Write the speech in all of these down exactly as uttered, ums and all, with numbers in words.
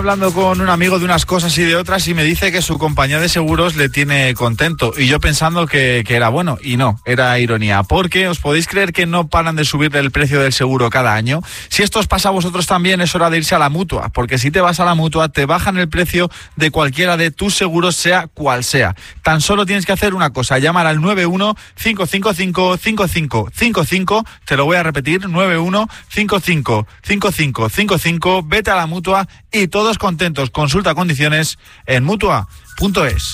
Hablando con un amigo de unas cosas y de otras y me dice que su compañía de seguros le tiene contento y yo pensando que, que era bueno y no, era ironía, porque os podéis creer que no paran de subir el precio del seguro cada año. Si esto os pasa a vosotros también, es hora de irse a la Mutua, porque si te vas a la Mutua te bajan el precio de cualquiera de tus seguros, sea cual sea. Tan solo tienes que hacer una cosa, llamar al nueve uno cinco cinco cinco cinco cinco cinco cinco, te lo voy a repetir, nueve uno cinco cinco cinco cinco cinco cinco, vete a la Mutua y todos contentos. Consulta condiciones en mutua punto es.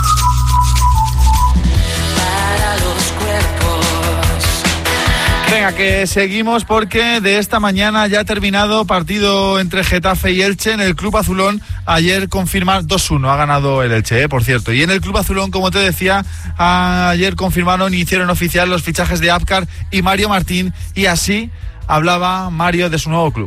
Venga, que seguimos porque de esta mañana ya ha terminado partido entre Getafe y Elche en el Club Azulón. Ayer confirmar dos uno, ha ganado el Elche, eh, por cierto. Y en el Club Azulón, como te decía, ayer confirmaron y hicieron oficial los fichajes de Abkar y Mario Martín, y así hablaba Mario de su nuevo club.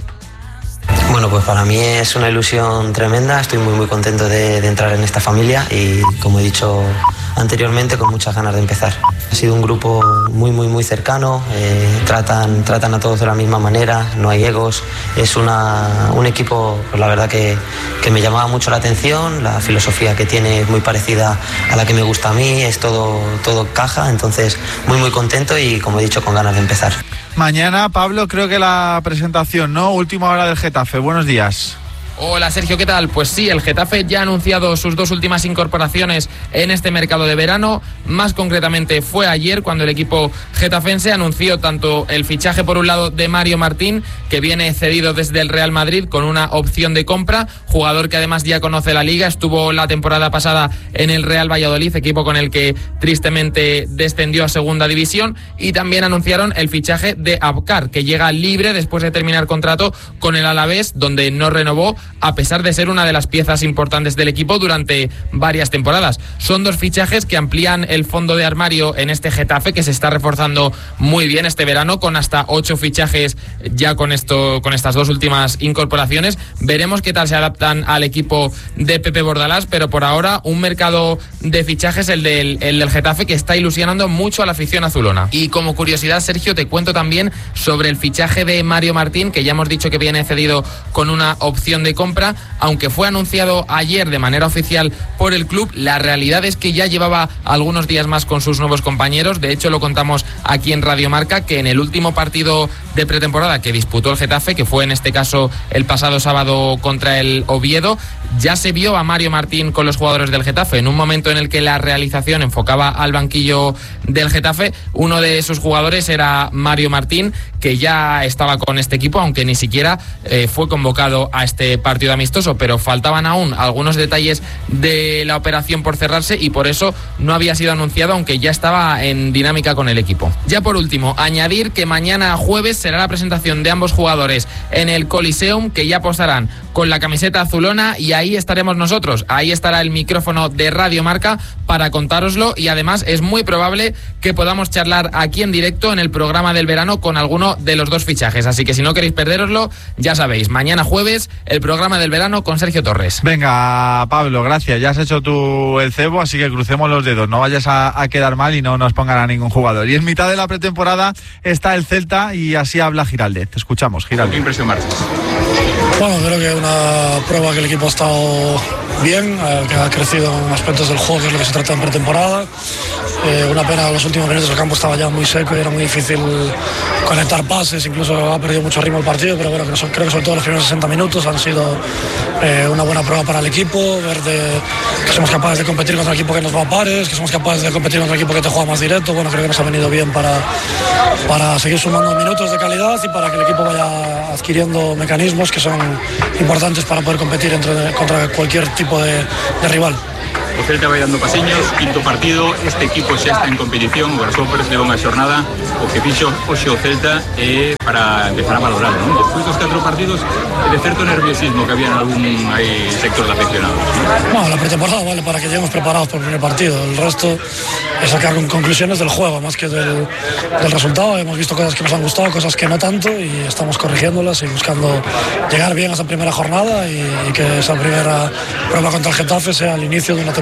Bueno, pues para mí es una ilusión tremenda, estoy muy muy contento de, de entrar en esta familia y, como he dicho anteriormente, con muchas ganas de empezar. Ha sido un grupo muy muy muy cercano, eh, tratan, tratan a todos de la misma manera, no hay egos, es una, un equipo, pues la verdad que, que me llamaba mucho la atención, la filosofía que tiene es muy parecida a la que me gusta a mí, es todo, todo caja, entonces muy muy contento y, como he dicho, con ganas de empezar. Mañana, Pablo, creo que la presentación, ¿no? Última hora del Getafe. Buenos días. Hola Sergio, ¿qué tal? Pues sí, el Getafe ya ha anunciado sus dos últimas incorporaciones en este mercado de verano. Más concretamente fue ayer cuando el equipo getafense anunció tanto el fichaje por un lado de Mario Martín, que viene cedido desde el Real Madrid con una opción de compra, jugador que además ya conoce la liga, estuvo la temporada pasada en el Real Valladolid, equipo con el que tristemente descendió a segunda división, y también anunciaron el fichaje de Abkar, que llega libre después de terminar contrato con el Alavés, donde no renovó, a pesar de ser una de las piezas importantes del equipo durante varias temporadas. Son dos fichajes que amplían el fondo de armario en este Getafe, que se está reforzando muy bien este verano, con hasta ocho fichajes ya con esto, con estas dos últimas incorporaciones. Veremos qué tal se adaptan al equipo de Pepe Bordalás, pero por ahora un mercado de fichajes, el del, el del Getafe, que está ilusionando mucho a la afición azulona. Y como curiosidad, Sergio, te cuento también sobre el fichaje de Mario Martín, que ya hemos dicho que viene cedido con una opción de compra, aunque fue anunciado ayer de manera oficial por el club. La realidad es que ya llevaba algunos días más con sus nuevos compañeros. De hecho, lo contamos aquí en Radio Marca, que en el último partido de pretemporada que disputó el Getafe, que fue en este caso el pasado sábado contra el Oviedo, ya se vio a Mario Martín con los jugadores del Getafe. En un momento en el que la realización enfocaba al banquillo del Getafe, uno de sus jugadores era Mario Martín, que ya estaba con este equipo, aunque ni siquiera eh, fue convocado a este partido amistoso, pero faltaban aún algunos detalles de la operación por cerrarse y por eso no había sido anunciado, aunque ya estaba en dinámica con el equipo. Ya por último, añadir que mañana jueves será la presentación de ambos jugadores en el Coliseum, que ya posarán con la camiseta azulona, y ahí estaremos nosotros, ahí estará el micrófono de Radio Marca para contároslo, y además es muy probable que podamos charlar aquí en directo en el programa del verano con alguno de los dos fichajes, así que si no queréis perderoslo, ya sabéis, mañana jueves el programa del verano con Sergio Torres. Venga, Pablo, gracias, ya has hecho tú el cebo, así que crucemos los dedos, no vayas a, a quedar mal y no nos pongan a ningún jugador. Y en mitad de la pretemporada está el Celta y así habla Giraldez. Te escuchamos, Giraldez. ¿Qué impresión marcas? Bueno, creo que una prueba que el equipo ha estado bien, eh, que ha crecido en aspectos del juego, que es lo que se trata en pretemporada. Eh, una pena, los últimos minutos el campo estaba ya muy seco y era muy difícil conectar pases, incluso ha perdido mucho ritmo el partido, pero bueno, creo, creo que sobre todo los primeros sesenta minutos han sido eh, una buena prueba para el equipo, ver de, que somos capaces de competir contra un equipo que nos va a pares, que somos capaces de competir contra un equipo que te juega más directo. Bueno, creo que nos ha venido bien para, para seguir sumando minutos de calidad y para que el equipo vaya adquiriendo mecanismos que son importantes para poder competir entre, contra cualquier tipo de, de rival. O Celta vai dando pasiños, quinto partido, este equipo xa está en competición, o Grasón Pérez leva unha xornada, o que fixo hoxe o Celta é para empezar a valorar, non? Despois dos catro partidos, de certo nerviosismo que había en algún aí, sector de aficionados, ¿no? Bueno, la pretemporada vale para que lleguemos preparados para el primer partido, el resto es sacar conclusiones del juego más que del, del resultado. Hemos visto cosas que nos han gustado, cosas que no tanto, y estamos corrigiéndolas y buscando llegar bien a esa primera jornada y, y que esa primera prueba contra el Getafe sea el inicio de una temporada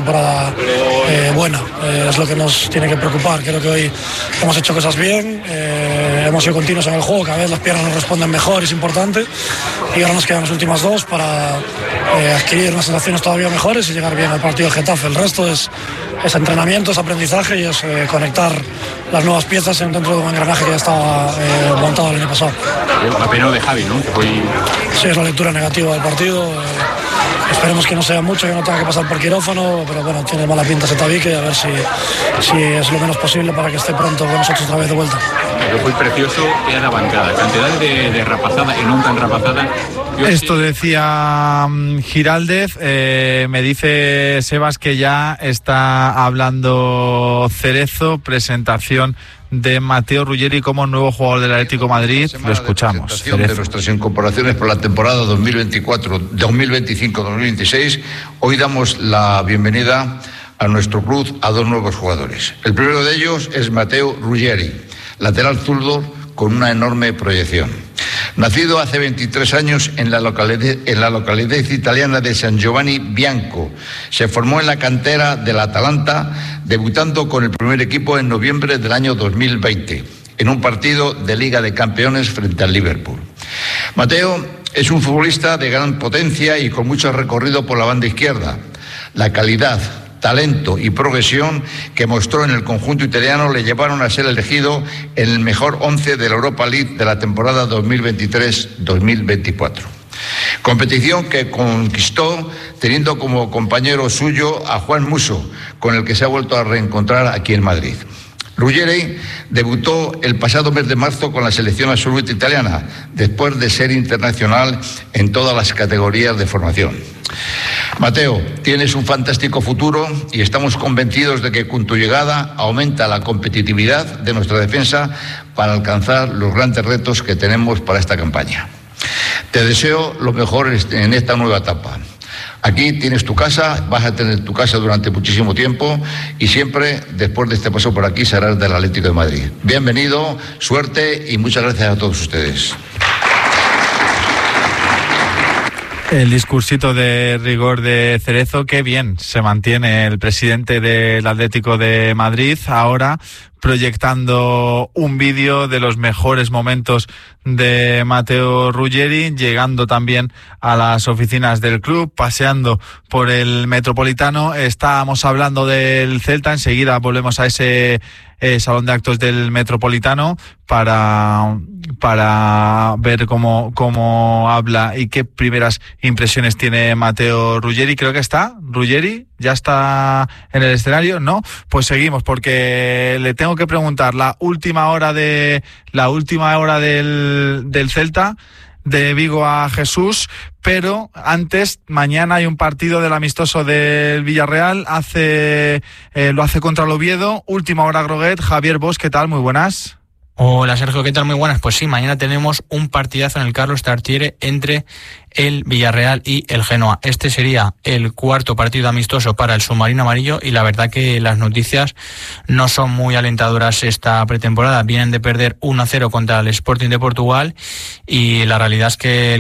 temporada eh, buena. Eh, es lo que nos tiene que preocupar. Creo que hoy hemos hecho cosas bien, eh, hemos sido continuos en el juego, cada vez las piernas nos responden mejor, es importante, y ahora nos quedan las últimas dos para eh, adquirir unas sensaciones todavía mejores y llegar bien al partido del Getafe. El resto es, es entrenamiento, es aprendizaje y es eh, conectar las nuevas piezas dentro de un engranaje que ya estaba eh, montado el año pasado. La pena de Javi, ¿no? Hoy... Sí, es la lectura negativa del partido. Eh, esperemos que no sea mucho, que no tenga que pasar por quirófano, pero bueno, tiene mala pinta ese tabique, a ver si, si es lo menos posible para que esté pronto con nosotros otra vez de vuelta. Lo que fue precioso era la bancada, cantidad de, de rapazada y no tan rapazada. Yo Esto sí. decía um, Giraldez, eh, me dice Sebas que ya está hablando Cerezo, presentación de Mateo Ruggeri como nuevo jugador del Atlético de Madrid. Lo escuchamos. De, de nuestras incorporaciones por la temporada dos mil veinticuatro, dos mil veinticinco, dos mil veintiséis, hoy damos la bienvenida a nuestro club a dos nuevos jugadores. El primero de ellos es Mateo Ruggeri, lateral zurdo con una enorme proyección. Nacido hace veintitrés años en la localidad, en la localidad italiana de San Giovanni Bianco, se formó en la cantera del Atalanta, debutando con el primer equipo en noviembre del año dos mil veinte, en un partido de Liga de Campeones frente al Liverpool. Mateo es un futbolista de gran potencia y con mucho recorrido por la banda izquierda. La calidad, talento y progresión que mostró en el conjunto italiano le llevaron a ser elegido en el mejor once de la Europa League de la temporada dos mil veintitrés dos mil veinticuatro. Competición que conquistó teniendo como compañero suyo a Juan Musso, con el que se ha vuelto a reencontrar aquí en Madrid. Ruggeri debutó el pasado mes de marzo con la selección absoluta italiana, después de ser internacional en todas las categorías de formación. Mateo, tienes un fantástico futuro y estamos convencidos de que con tu llegada aumenta la competitividad de nuestra defensa para alcanzar los grandes retos que tenemos para esta campaña. Te deseo lo mejor en esta nueva etapa. Aquí tienes tu casa, vas a tener tu casa durante muchísimo tiempo y siempre, después de este paso por aquí, serás del Atlético de Madrid. Bienvenido, suerte y muchas gracias a todos ustedes. El discursito de rigor de Cerezo, qué bien se mantiene el presidente del Atlético de Madrid ahora proyectando un vídeo de los mejores momentos de Mateo Ruggeri, llegando también a las oficinas del club, paseando por el Metropolitano. Estábamos hablando del Celta, enseguida volvemos a ese eh, salón de actos del Metropolitano para, para ver cómo, cómo habla y qué primeras impresiones tiene Mateo Ruggeri. Creo que está, Ruggeri, ¿ya está en el escenario? ¿No? Pues seguimos, porque le tengo que preguntar la última hora de la última hora del, del Celta, de Vigo a Jesús, pero antes, mañana hay un partido del amistoso del Villarreal, hace eh, lo hace contra el Oviedo, última hora Groguet. Javier Bosch, ¿qué tal? Muy buenas. Hola Sergio, ¿qué tal? Muy buenas. Pues sí, mañana tenemos un partidazo en el Carlos Tartiere entre el Villarreal y el Genoa. Este sería el cuarto partido amistoso para el submarino amarillo y la verdad que las noticias no son muy alentadoras esta pretemporada. Vienen de perder uno a cero contra el Sporting de Portugal y la realidad es que el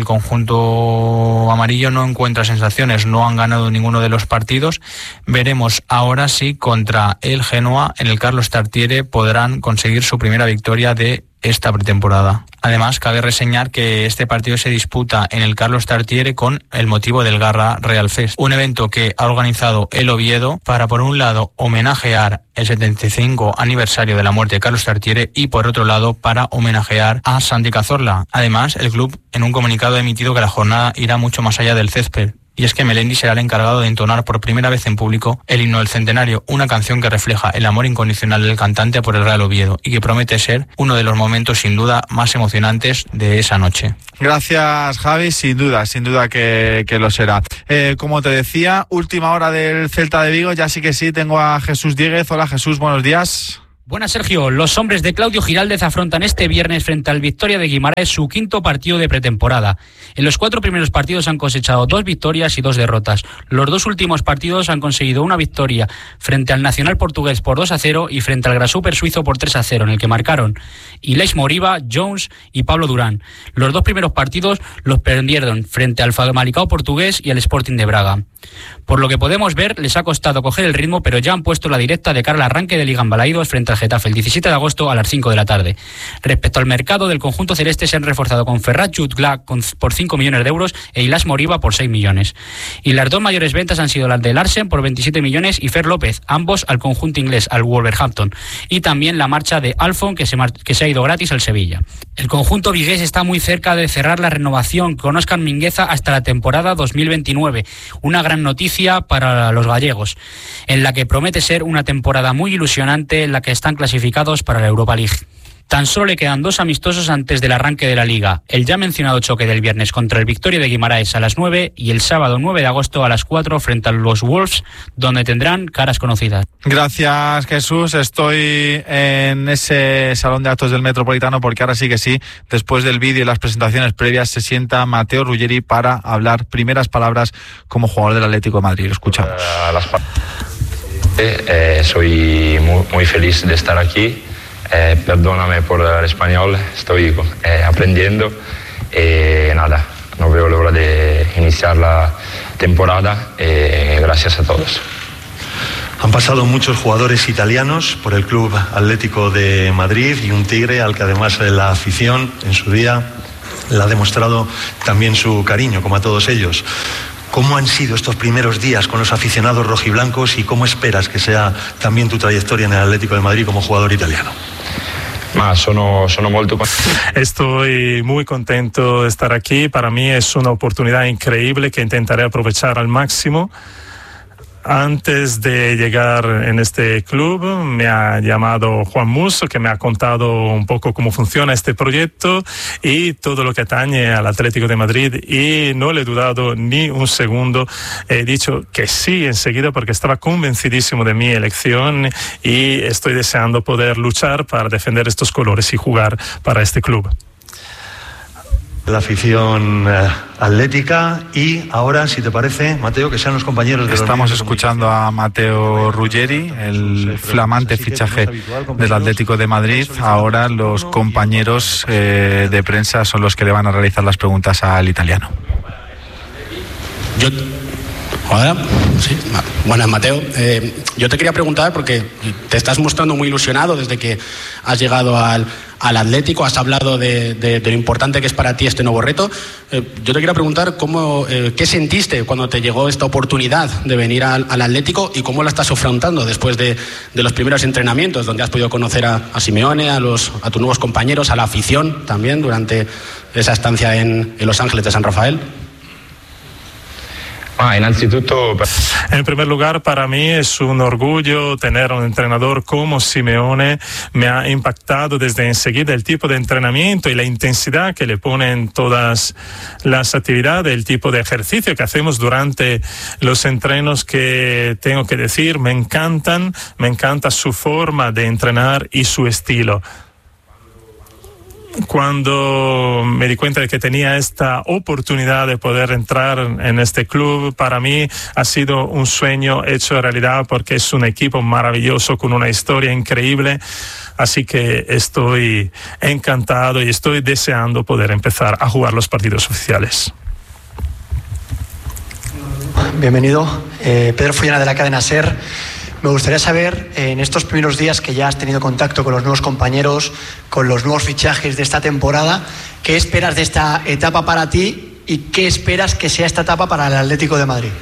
conjunto amarillo no encuentra sensaciones, no han ganado ninguno de los partidos. Veremos ahora si contra el Genoa en el Carlos Tartiere podrán conseguir su primera victoria de esta pretemporada. Además, cabe reseñar que este partido se disputa en el Carlos Tartiere con el motivo del Garra Real Fest, un evento que ha organizado el Oviedo para, por un lado, homenajear el setenta y cinco aniversario de la muerte de Carlos Tartiere y, por otro lado, para homenajear a Santi Cazorla. Además, el club en un comunicado ha emitido que la jornada irá mucho más allá del césped. Y es que Melendi será el encargado de entonar por primera vez en público el himno del centenario, una canción que refleja el amor incondicional del cantante por el Real Oviedo y que promete ser uno de los momentos sin duda más emocionantes de esa noche. Gracias, Javi, sin duda, sin duda que, que lo será. Eh, como te decía, última hora del Celta de Vigo, ya sí que sí, tengo a Jesús Dieguez. Hola Jesús, buenos días. Buenas, Sergio. Los hombres de Claudio Giraldez afrontan este viernes frente al Victoria de Guimarães su quinto partido de pretemporada. En los cuatro primeros partidos han cosechado dos victorias y dos derrotas. Los dos últimos partidos han conseguido una victoria frente al Nacional portugués por dos a cero y frente al Grasshopper suizo por tres a cero, en el que marcaron Ileix Moriba, Jones y Pablo Durán. Los dos primeros partidos los perdieron frente al Famalicão portugués y al Sporting de Braga. Por lo que podemos ver, les ha costado coger el ritmo, pero ya han puesto la directa de cara al arranque de Liga en Balaidos frente al Getafe el diecisiete de agosto a las cinco de la tarde. Respecto al mercado del conjunto celeste, se han reforzado con Ferrat Jutgla por cinco millones de euros e Ilaix Moriba por seis millones. Y las dos mayores ventas han sido las de Larsen por veintisiete millones y Fer López, ambos al conjunto inglés, al Wolverhampton. Y también la marcha de Alfon, que se, mar- que se ha ido gratis al Sevilla. El conjunto vigués está muy cerca de cerrar la renovación con Óscar Mingueza hasta la temporada dos mil veintinueve. Una gran noticia para los gallegos, en la que promete ser una temporada muy ilusionante en la que están clasificados para la Europa League. Tan solo le quedan dos amistosos antes del arranque de la Liga, el ya mencionado choque del viernes contra el Victoria de Guimaraes a las nueve y el sábado nueve de agosto a las cuatro frente a los Wolves, donde tendrán caras conocidas. Gracias, Jesús. Estoy en ese salón de actos del Metropolitano porque ahora sí que sí, después del vídeo y las presentaciones previas, se sienta Mateo Ruggeri para hablar primeras palabras como jugador del Atlético de Madrid. Lo escuchamos. Uh, las... eh, soy muy, muy feliz de estar aquí. Eh, perdóname por el español, estoy eh, aprendiendo y nada, no veo la hora de iniciar la temporada y gracias a todos. Han pasado muchos jugadores italianos por el Club Atlético de Madrid y un tigre al que además la afición en su día le ha demostrado también su cariño, como a todos ellos. ¿Cómo han sido estos primeros días con los aficionados rojiblancos y cómo esperas que sea también tu trayectoria en el Atlético de Madrid como jugador italiano? Ma sono, sono molto... Estoy muy contento de estar aquí. Para mí es una oportunidad increíble que intentaré aprovechar al máximo. Antes de llegar en este club me ha llamado Juan Musso, que me ha contado un poco cómo funciona este proyecto y todo lo que atañe al Atlético de Madrid, y no le he dudado ni un segundo. He dicho que sí enseguida porque estaba convencidísimo de mi elección y estoy deseando poder luchar para defender estos colores y jugar para este club. La afición eh, atlética. Y ahora, si te parece, Mateo, que sean los compañeros de Estamos los escuchando a Mateo Ruggeri, el flamante fichaje del Atlético de Madrid. Ahora los compañeros eh, de prensa son los que le van a realizar las preguntas al italiano. Yo... Hola, sí. Buenas, Mateo. Eh, yo te quería preguntar, porque te estás mostrando muy ilusionado desde que has llegado al, al Atlético, has hablado de, de, de lo importante que es para ti este nuevo reto. Eh, yo te quería preguntar cómo, eh, qué sentiste cuando te llegó esta oportunidad de venir al, al Atlético y cómo la estás afrontando después de, de los primeros entrenamientos, donde has podido conocer a, a Simeone, a, los, a tus nuevos compañeros, a la afición también durante esa estancia en, en Los Ángeles de San Rafael. Ah, innanzitutto... En primer lugar, para mí es un orgullo tener un entrenador como Simeone. Me ha impactado desde enseguida el tipo de entrenamiento y la intensidad que le pone en todas las actividades, el tipo de ejercicio que hacemos durante los entrenos, que tengo que decir, me encantan, me encanta su forma de entrenar y su estilo. Cuando me di cuenta de que tenía esta oportunidad de poder entrar en este club, para mí ha sido un sueño hecho realidad, porque es un equipo maravilloso con una historia increíble. Así que estoy encantado y estoy deseando poder empezar a jugar los partidos oficiales. Bienvenido, eh, Pedro Follana de la cadena SER. Me gustaría saber, en estos primeros días que ya has tenido contacto con los nuevos compañeros, con los nuevos fichajes de esta temporada, ¿qué esperas de esta etapa para ti y qué esperas que sea esta etapa para el Atlético de Madrid?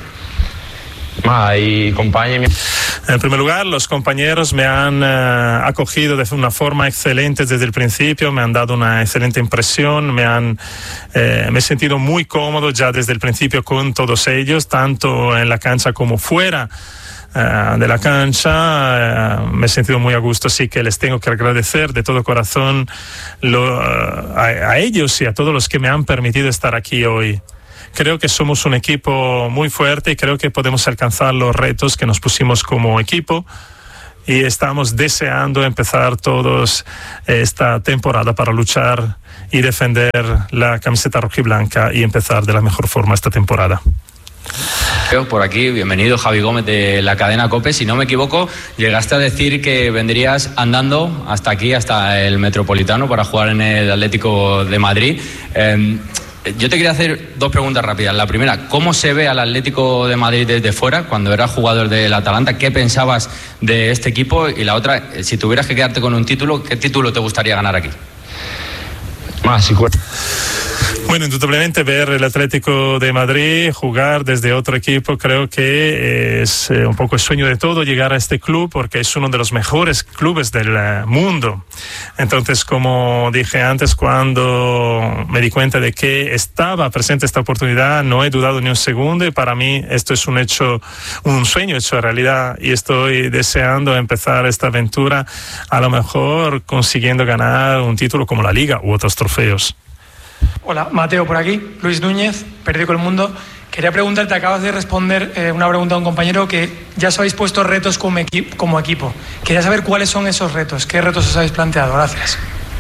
En primer lugar, los compañeros me han uh, acogido de una forma excelente desde el principio, me han dado una excelente impresión, me han eh, me he sentido muy cómodo ya desde el principio con todos ellos, tanto en la cancha como fuera Uh, de la cancha. Uh, me he sentido muy a gusto, así que les tengo que agradecer de todo corazón lo, uh, a, a ellos y a todos los que me han permitido estar aquí hoy. Creo que somos un equipo muy fuerte y creo que podemos alcanzar los retos que nos pusimos como equipo, y estamos deseando empezar todos esta temporada para luchar y defender la camiseta rojiblanca y empezar de la mejor forma esta temporada. Por aquí, bienvenido, Javi Gómez de la cadena COPE. Si no me equivoco, llegaste a decir que vendrías andando hasta aquí, hasta el Metropolitano, para jugar en el Atlético de Madrid. Eh, Yo te quería hacer dos preguntas rápidas. La primera, ¿cómo se ve al Atlético de Madrid desde fuera cuando eras jugador del Atalanta? ¿Qué pensabas de este equipo? Y la otra, si tuvieras que quedarte con un título, ¿qué título te gustaría ganar aquí? Más, sí, Bueno, indudablemente ver el Atlético de Madrid jugar desde otro equipo creo que es un poco el sueño de todo llegar a este club porque es uno de los mejores clubes del mundo. Entonces, como dije antes, cuando me di cuenta de que estaba presente esta oportunidad, no he dudado ni un segundo y para mí esto es un hecho, un sueño hecho realidad y estoy deseando empezar esta aventura a lo mejor consiguiendo ganar un título como la Liga u otros trofeos. Hola, Mateo por aquí, Luis Núñez, Periódico El Mundo. Quería preguntarte, acabas de responder eh, una pregunta a un compañero que ya os habéis puesto retos como, equi- como equipo. Quería saber cuáles son esos retos, qué retos os habéis planteado. Gracias.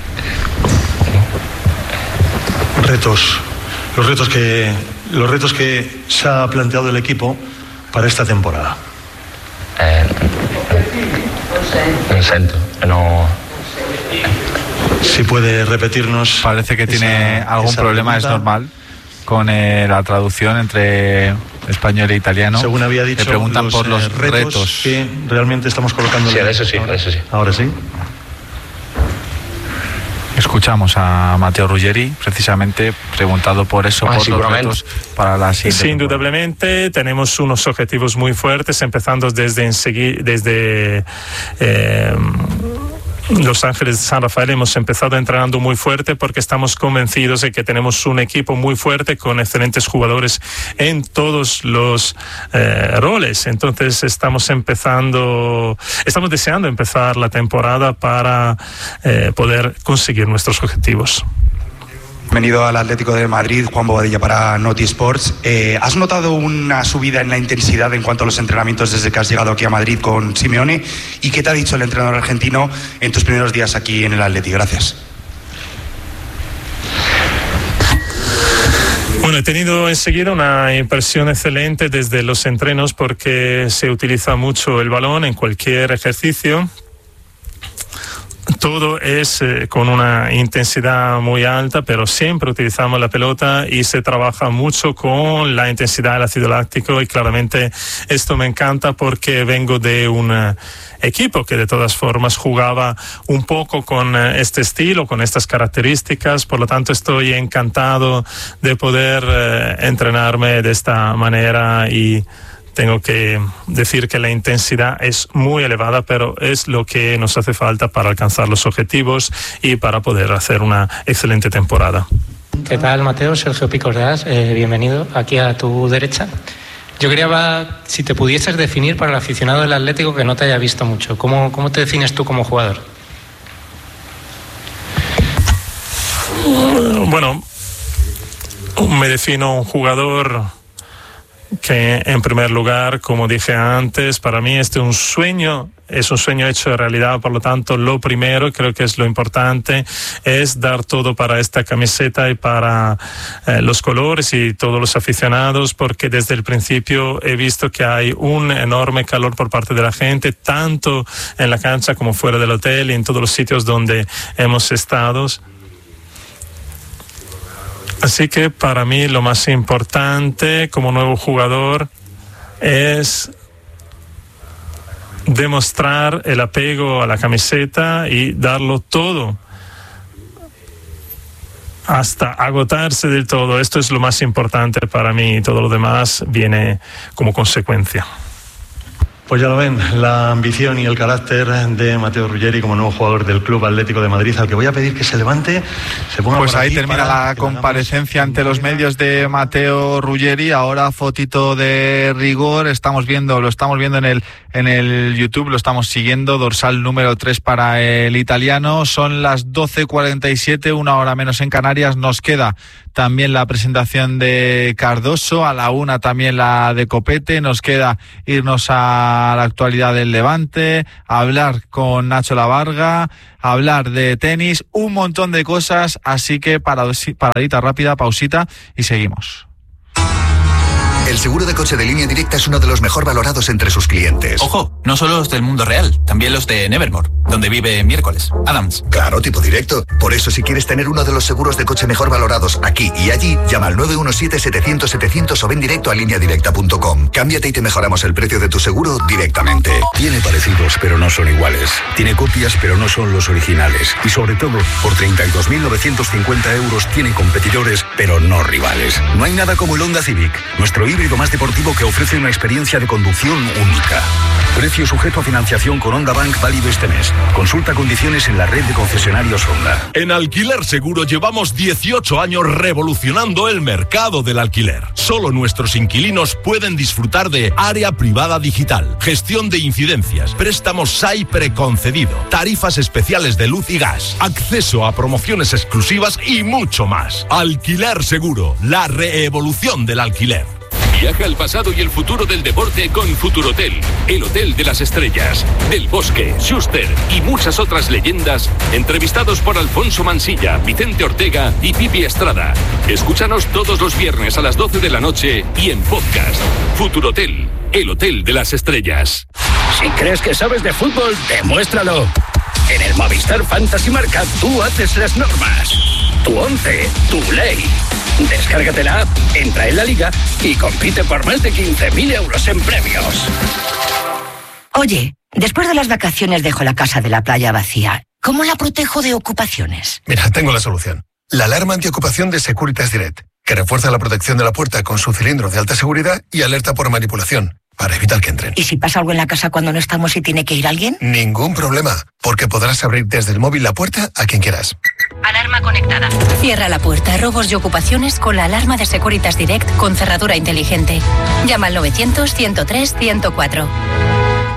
Retos, los retos que, los retos que se ha planteado el equipo para esta temporada. Eh, no siento, no... Si puede repetirnos. Parece que tiene esa, algún esa problema, pregunta. es normal, con eh, la traducción entre español e italiano. Según había dicho, le preguntan los, por los eh, retos, retos que realmente estamos colocando. Sí, eso sí, ahora, eso sí. Ahora sí. Escuchamos a Matteo Ruggeri, precisamente preguntado por eso, Ah, por los retos para la siguiente Sí, indudablemente tenemos unos objetivos muy fuertes, empezando desde ensegui- desde eh, Los Ángeles de San Rafael. Hemos empezado entrenando muy fuerte porque estamos convencidos de que tenemos un equipo muy fuerte con excelentes jugadores en todos los eh, roles. Entonces estamos empezando, estamos deseando empezar la temporada para eh, poder conseguir nuestros objetivos. Bienvenido al Atlético de Madrid, Juan Bobadilla para Noti Sports. Eh, ¿Has notado una subida en la intensidad en cuanto a los entrenamientos desde que has llegado aquí a Madrid con Simeone? ¿Y qué te ha dicho el entrenador argentino en tus primeros días aquí en el Atleti? Gracias. Bueno, he tenido enseguida una impresión excelente desde los entrenos porque se utiliza mucho el balón en cualquier ejercicio. Todo es eh, con una intensidad muy alta, pero siempre utilizamos la pelota y se trabaja mucho con la intensidad del ácido láctico y claramente esto me encanta porque vengo de un uh, equipo que de todas formas jugaba un poco con uh, este estilo, con estas características, por lo tanto estoy encantado de poder uh, entrenarme de esta manera y tengo que decir que la intensidad es muy elevada, pero es lo que nos hace falta para alcanzar los objetivos y para poder hacer una excelente temporada. ¿Qué tal, Mateo? Sergio Picos de As, eh, bienvenido aquí a tu derecha. Yo quería, si te pudieses definir para el aficionado del Atlético que no te haya visto mucho, ¿cómo, cómo te defines tú como jugador? Bueno, me defino un jugador que en primer lugar, como dije antes, para mí este es un sueño, es un sueño hecho de realidad, por lo tanto lo primero, creo que es lo importante, es dar todo para esta camiseta y para eh, los colores y todos los aficionados, porque desde el principio he visto que hay un enorme calor por parte de la gente, tanto en la cancha como fuera del hotel y en todos los sitios donde hemos estado. Así que para mí lo más importante como nuevo jugador es demostrar el apego a la camiseta y darlo todo hasta agotarse del todo. Esto es lo más importante para mí y todo lo demás viene como consecuencia. Pues ya lo ven, la ambición y el carácter de Matteo Ruggeri como nuevo jugador del Club Atlético de Madrid, al que voy a pedir que se levante, se ponga Pues por ahí aquí termina para la que comparecencia ante los medios de Matteo Ruggeri. Ahora fotito de rigor, estamos viendo, lo estamos viendo en el en el YouTube, lo estamos siguiendo, dorsal número tres para el italiano. Son las doce cuarenta y siete, una hora menos en Canarias. Nos queda también la presentación de Cardoso, a la una también la de Copete. Nos queda irnos a la actualidad del Levante, hablar con Nacho Lavarga, hablar de tenis, un montón de cosas, así que paradita rápida, pausita y seguimos. El seguro de coche de Línea Directa es uno de los mejor valorados entre sus clientes. Ojo, no solo los del mundo real, también los de Nevermore, donde vive Miércoles, Adams. Claro, tipo directo. Por eso, si quieres tener uno de los seguros de coche mejor valorados aquí y allí, llama al nueve uno siete, setecientos, setecientos o ven directo a línea directa punto com. Cámbiate y te mejoramos el precio de tu seguro directamente. Tiene parecidos, pero no son iguales. Tiene copias, pero no son los originales. Y sobre todo, por treinta y dos mil novecientos cincuenta euros tiene competidores, pero no rivales. No hay nada como el Honda Civic, nuestro híbrido más deportivo que ofrece una experiencia de conducción única. Precio sujeto a financiación con Honda Bank válido este mes. Consulta condiciones en la red de concesionarios Honda. En Alquiler Seguro llevamos dieciocho años revolucionando el mercado del alquiler. Solo nuestros inquilinos pueden disfrutar de área privada digital, gestión de incidencias, préstamos S A I preconcedido, tarifas especiales de luz y gas, acceso a promociones exclusivas y mucho más. Alquiler Seguro, la reevolución del alquiler. Viaja al pasado y el futuro del deporte con Futurotel, el hotel de las estrellas, Del Bosque, Schuster y muchas otras leyendas, entrevistados por Alfonso Mansilla, Vicente Ortega y Pipi Estrada. Escúchanos todos los viernes a las doce de la noche y en podcast. Futurotel, el hotel de las estrellas. Si crees que sabes de fútbol, demuéstralo. En el Movistar Fantasy Marca tú haces las normas. Tu once, tu ley. Descárgate la app, entra en la liga y compite por más de quince mil euros en premios. Oye, después de las vacaciones dejo la casa de la playa vacía. ¿Cómo la protejo de ocupaciones? Mira, tengo la solución. La alarma antiocupación de Securitas Direct, que refuerza la protección de la puerta con su cilindro de alta seguridad y alerta por manipulación, para evitar que entren. ¿Y si pasa algo en la casa cuando no estamos y tiene que ir alguien? Ningún problema, porque podrás abrir desde el móvil la puerta a quien quieras. Alarma conectada. Cierra la puerta, robos y ocupaciones con la alarma de Securitas Direct con cerradura inteligente. Llama al novecientos, ciento tres, ciento cuatro.